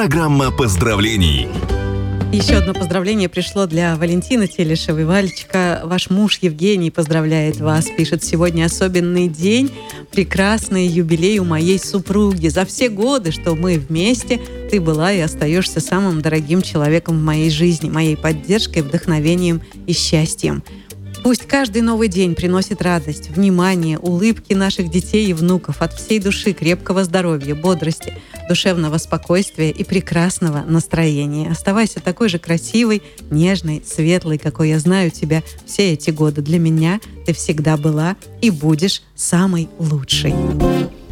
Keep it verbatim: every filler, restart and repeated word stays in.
Программа поздравлений. Еще одно поздравление пришло для Валентины Телешевой. Валечка, ваш муж Евгений поздравляет вас. Пишет: сегодня особенный день, прекрасный юбилей у моей супруги. За все годы, что мы вместе, ты была и остаешься самым дорогим человеком в моей жизни, моей поддержкой, вдохновением и счастьем. Пусть каждый новый день приносит радость, внимание, улыбки наших детей и внуков, от всей души крепкого здоровья, бодрости, душевного спокойствия и прекрасного настроения. Оставайся такой же красивой, нежной, светлой, какой я знаю тебя все эти годы. Для меня ты всегда была и будешь самой лучшей.